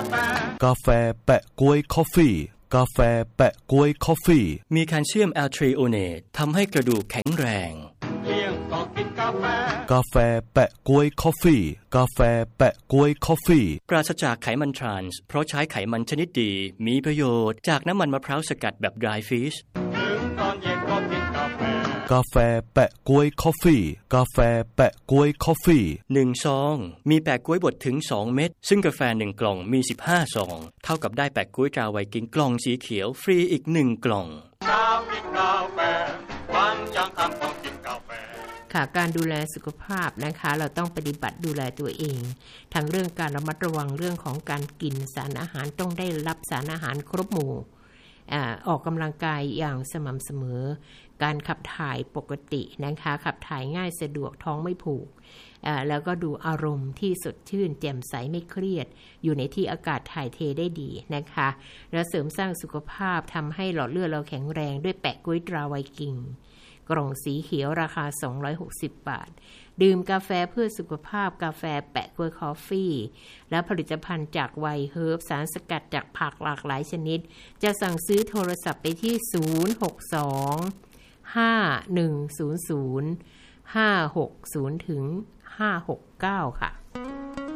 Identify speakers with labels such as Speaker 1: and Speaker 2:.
Speaker 1: กาแฟแปะก๊วยคอฟฟี่กาแฟแปะก๊วยคอฟฟี่
Speaker 2: มีแคลเซียมแอลทรีโอเนตทำให้กระดูกแข็งแรง
Speaker 1: กาแฟแปะก๊วยคอฟฟี่กาแฟแปะก๊วยคอฟฟี่
Speaker 2: ปราศจากไขมันทรานส์เพราะใช้ไขมันชนิดดีมีประโยชน์จากน้ำมันมะพร้าวสกัดแบบ dry fish
Speaker 1: กาแฟแปะก๊วยคอฟฟี่กาแฟแปะก๊วยคอฟฟี่
Speaker 2: 1ซองมีแปะก๊วยบดถึง2เม็ดซึ่งกาแฟ1กล่องมี15ซองเท่ากับได้แปะก๊วยตราไวกิ้งกล่องสีเขียวฟรีอีก1กล่อง
Speaker 3: ค่ะการดูแลสุขภาพนะคะเราต้องปฏิบัติดูแลตัวเองทั้งเรื่องการระมัดระวังเรื่องของการกินสารอาหารต้องได้รับสารอาหารครบหมู่ออกกำลังกายอย่างสม่ำเสมอการขับถ่ายปกตินะคะขับถ่ายง่ายสะดวกท้องไม่ผูกแล้วก็ดูอารมณ์ที่สดชื่นแจ่มใสไม่เครียดอยู่ในที่อากาศถ่ายเทได้ดีนะคะและเสริมสร้างสุขภาพทำให้หลอดเลือดเราแข็งแรงด้วยแปะก๊วยตราไวกิ้งกล่องสีเขียวราคา260 บาทดื่มกาแฟเพื่อสุขภาพกาแฟแปะก๊วยคอฟฟี่และผลิตภัณฑ์จากไวเฮิร์บสารสกัดจากผักหลากหลายชนิดจะสั่งซื้อโทรศัพท์ไปที่062 5100 560 ถึง 569 ค่ะ